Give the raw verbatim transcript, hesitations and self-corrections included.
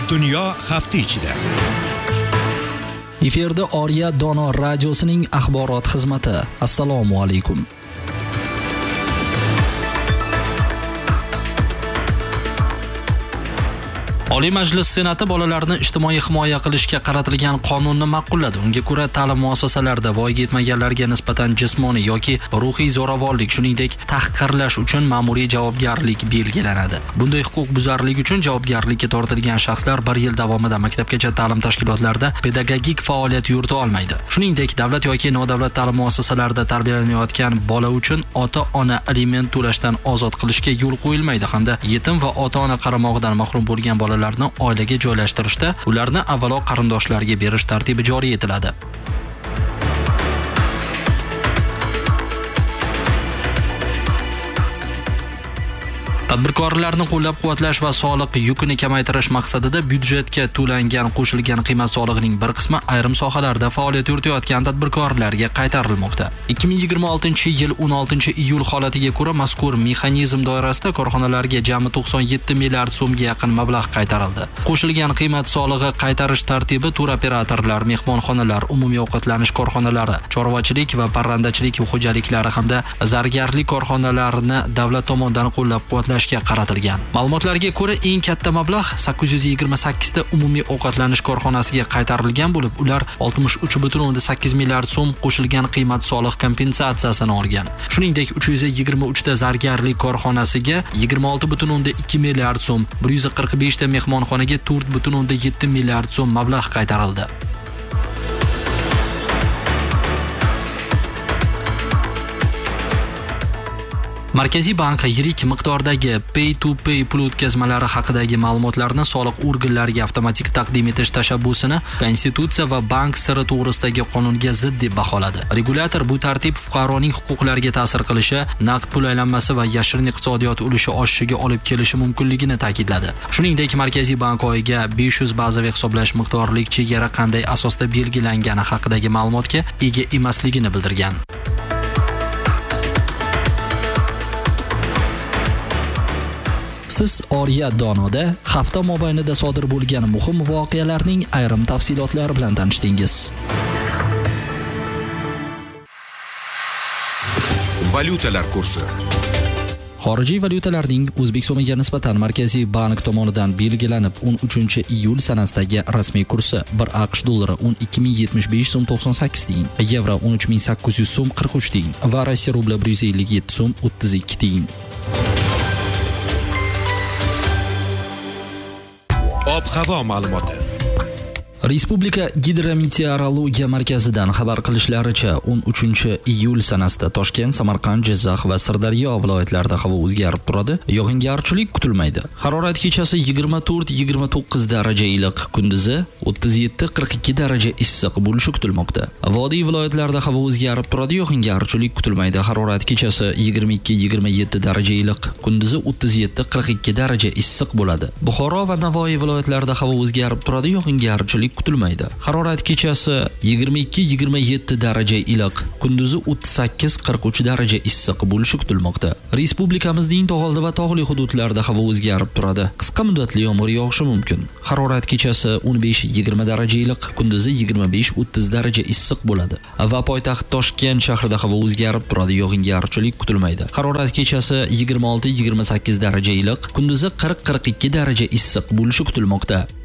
Dunyo hafta ichida. Efirda Oriya Dono radiosining axborot xizmati. Assalomu alaykum. Oliy Majlis Senati bolalarni ijtimoiy himoya qilishga qaratilgan qonunni ma'qulladi. Unga ko'ra, ta'lim muassasalarida voyaga yetmaganlarga nisbatan jismoniy yoki ruhiy zo'ravonlik, shuningdek tahqirlash uchun ma'muriy javobgarlik belgilanadi. Bunday huquqbuzarlik uchun javobgarlikka tortilgan shaxslar bir yil davomida maktabgacha ta'lim tashkilotlarida pedagogik faoliyat yurita olmaydi. Shuningdek, davlat yoki nodavlat ta'lim muassasalarida tarbiyalanayotgan bola uchun ota-ona aliment to'lashdan ozod qilishga yo'l qo'yilmaydi hamda yetim va ota-ona qaramog'idan mahrum bo'lgan bolalar oilaga joylashtirishda ularni avvalo qarindoshlariga berish tartibi joriy etiladi. Tadbirkorlarni qo'llab-quvvatlash va soliq yukini kamaytirish maqsadida byudjetga to'langan qo'shilgan qiymat solig'ining bir qismi ayrim sohalarda faoliyat yuritayotgan tadbirkorlarga qaytarilmoqda. ikki ming yigirma oltinchi yil o'n oltinchi iyul holatiga ko'ra mazkur mexanizm doirasida korxonalarga jami to'qson yetti milliard so'mga yaqin mablag' qaytarildi. Qo'shilgan qiymat solig'i qaytarish tartibi tur operatorlar, mehmonxonalar, umumiy ovqatlanish korxonalari, chorvachilik va parrandachilik xo'jaliklari hamda zargarlik korxonalarini davlat tomonidan qo'llab-quvvatlash qaratilgan. Ma'lumotlarga ko'ra, eng katta mablag' sakkiz yuz yigirma sakkiz ta umumiy ovqatlanish korxonasiga qaytarilgan bo'lib, ular oltmish uch butun o'ndan sakkiz milliard so'm qo'shilgan qiymat soliq kompensatsiyasini olgan. Shuningdek, uch yuz yigirma uch ta zargarlik korxonasiga yigirma olti butun o'ndan ikki milliard so'm, bir yuz qirq besh ta mehmonxonaga to'rt butun o'ndan yetti milliard so'm mablag' qaytarildi. Markaziy bank yirik miqdordagi pay-to-pay pul o'tkazmalari haqidagi ma'lumotlarni soliq organlariga avtomatik taqdim etish tashabbusini Konstitutsiya va bank siri to'g'risidagi qonunga zid deb baholadi. Regulyator bu tartib fuqaroning huquqlariga ta'sir qilishi, naqd pul aylanmasi va yashirin iqtisodiyot ulushi oshishiga olib kelishi mumkinligini ta'kidladi. Shuningdek, Markaziy bank oyiga besh yuz bazaviy hisoblash miqdorlik chegara qanday asosda belgilangani haqidagi ma'lumotga ega emasligini bildirgan. Siz Oriya Donoda hafta mobaynida sodir bo'lgan muhim voqealarning ayrim tafsilotlari bilan tanishdingiz. Valyutalar kursi. Xorijiy valyutalarning O'zbek so'miga nisbatan Markaziy bank tomonidan belgilanib o'n uchinchi iyul sanasidagi rasmiy kursi bir aqsh dollari o'n ikki ming yetmish besh so'm to'qson sakkiz tiyin, yevro o'n uch ming sakkiz yuz so'm qirq uch tiyin va Rossiya rubli bir yuz ellik yetti so'm o'ttiz ikki tiyin. Ob-havo ma'lumoti. Respublika Gidrometeorologiya markazidan xabar qilishlaricha, o'n uchinchi iyul sanasida Toshkent, Samarqand, Jizzax va Sirdaryo viloyatlarida havo o'zgarib turadi. Yog'ingarchilik kutilmaydi. Harorat kechasi yigirma to'rt yigirma to'qqiz daraja iliq, kunduzi o'ttiz yetti qirq ikki daraja issiq bo'lishi kutilmoqda. Vodiy viloyatlarida havo o'zgarib turadi, yog'ingarchilik kutilmaydi. Harorat kechasi yigirma ikki yigirma yetti daraja iliq, kunduzi o'ttiz yetti qirq ikki daraja issiq bo'ladi. Buxoro va Navoiy viloyatlarida havo o'zgarib turadi, yog'ingarchilik kutilmaydi. Harorat kechasi yigirma ikki yigirma yetti daraja iliq, kunduzi o'ttiz sakkiz qirq uch daraja issiq bo'lishi kutilmoqda. Respublikamizning tog'oldi va tog'li hududlarida havo o'zgarib turadi. Qisqa muddatli yomg'ir yog'ishi mumkin. Harorat kechasi o'n besh yigirma daraja iliq, kunduzi yigirma besh o'ttiz daraja issiq bo'ladi. Va poytaxt Toshkent shahrida havo o'zgarib turadi, yog'ingarchilik kutilmaydi. Harorat kechasi yigirma olti yigirma sakkiz daraja iliq, kunduzi qirq qirq ikki daraja issiq bo'lishi kutilmoqda.